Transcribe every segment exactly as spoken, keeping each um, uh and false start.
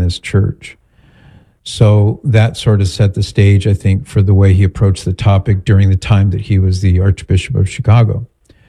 Adventist church. So that sort of set the stage, I think, for the way he approached the topic during the time that he was the Archbishop of Chicago.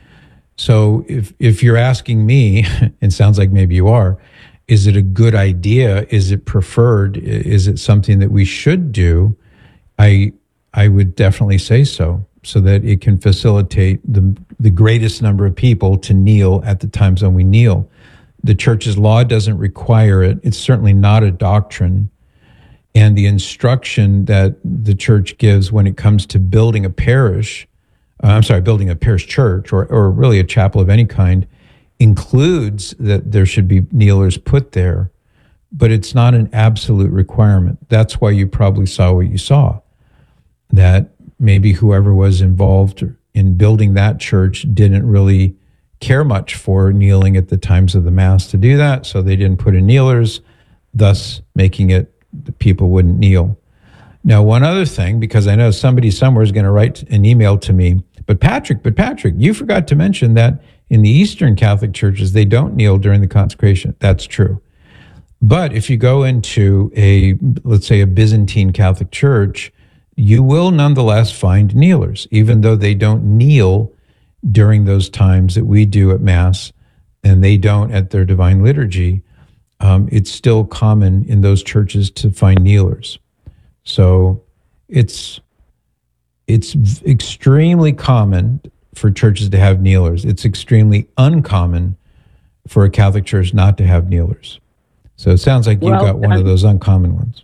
So if if you're asking me, it sounds like maybe you are, is it a good idea? Is it preferred? Is it something that we should do? I I would definitely say so, so that it can facilitate the the greatest number of people to kneel at the times when we kneel. The church's law doesn't require it. It's certainly not a doctrine. And the instruction that the church gives when it comes to building a parish, uh, I'm sorry, building a parish church or, or really a chapel of any kind, includes that there should be kneelers put there, but it's not an absolute requirement. That's why you probably saw what you saw, that maybe whoever was involved in building that church didn't really care much for kneeling at the times of the Mass to do that, so they didn't put in kneelers, thus making it the people wouldn't kneel. Now, one other thing, because I know somebody somewhere is going to write an email to me, but Patrick, but Patrick, you forgot to mention that in the Eastern Catholic churches, they don't kneel during the consecration. That's true. But if you go into a, let's say, a Byzantine Catholic church, you will nonetheless find kneelers, even though they don't kneel during those times that we do at Mass, and they don't at their Divine Liturgy. Um, it's still common in those churches to find kneelers. So it's it's extremely common for churches to have kneelers. It's extremely uncommon for a Catholic church not to have kneelers. So it sounds like you well, got one um, of those uncommon ones.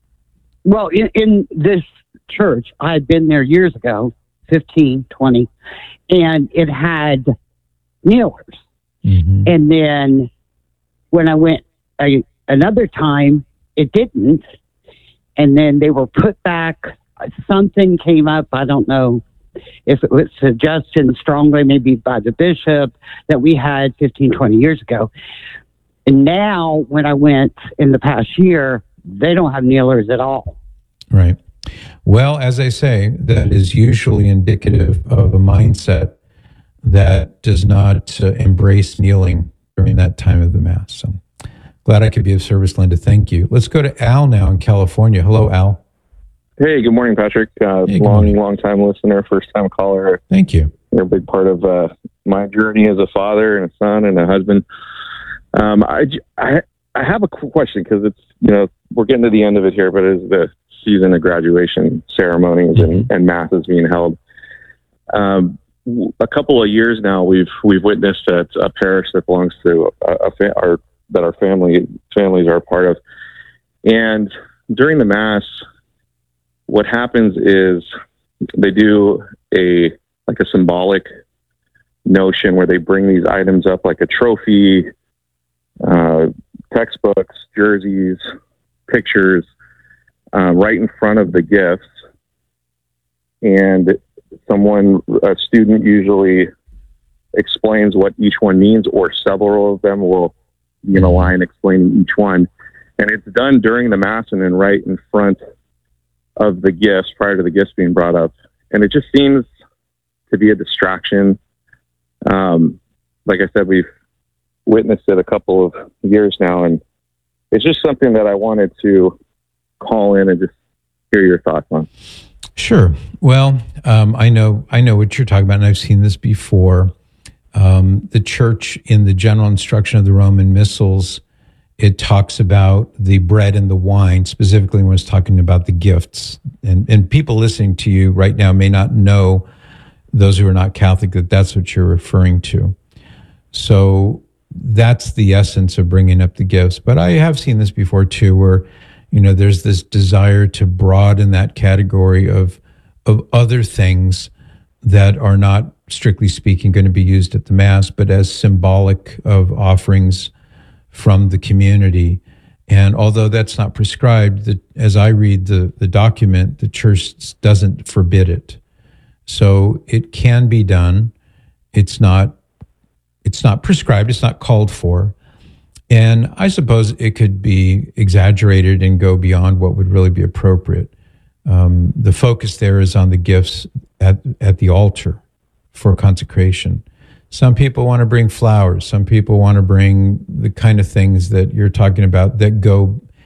Well, in, in this church, I had been there years ago, fifteen, twenty, and it had kneelers. Mm-hmm. And then when I went a, another time, it didn't. And then they were put back. Something came up. I don't know if it was suggested strongly, maybe by the bishop, that we had fifteen, twenty years ago. And now when I went in the past year, they don't have kneelers at all. Right. Well, as I say, that is usually indicative of a mindset that does not uh, embrace kneeling during that time of the Mass. So glad I could be of service, Linda. Thank you. Let's go to Al now in California. Hello, Al. Hey, good morning, Patrick. Uh, hey, long, morning. long time listener, first time caller. Thank you. You're a big part of uh, my journey as a father and a son and a husband. Um, I, I, I have a question because it's, you know, we're getting to the end of it here, but it's the season of graduation ceremonies mm-hmm. and, and masses being held. Um, a couple of years now, we've we've witnessed at a parish that belongs to a, a fa- our that our family families are a part of, and during the Mass, what happens is they do a like a symbolic notion where they bring these items up like a trophy, uh, textbooks, jerseys, pictures, uh, right in front of the gifts, and someone, a student usually explains what each one means, or several of them will be in a line explaining each one. And it's done during the Mass and then right in front of the gifts prior to the gifts being brought up. And it just seems to be a distraction. Um, like I said, we've witnessed it a couple of years now, and it's just something that I wanted to call in and just hear your thoughts on. Sure. Well, um, I know I know what you're talking about, and I've seen this before. Um, the church, in the general instruction of the Roman Missals, it talks about the bread and the wine, specifically when it's talking about the gifts. And, and people listening to you right now may not know, those who are not Catholic, that that's what you're referring to. So that's the essence of bringing up the gifts. But I have seen this before too, where you know, there's this desire to broaden that category of of other things that are not, strictly speaking, going to be used at the Mass, but as symbolic of offerings from the community. And although that's not prescribed, the, as I read the, the document, the Church doesn't forbid it. So it can be done. It's not it's not prescribed. It's not called for. And I suppose it could be exaggerated and go beyond what would really be appropriate. Um, the focus there is on the gifts at, at the altar for consecration. Some people want to bring flowers. Some people want to bring the kind of things that you're talking about that go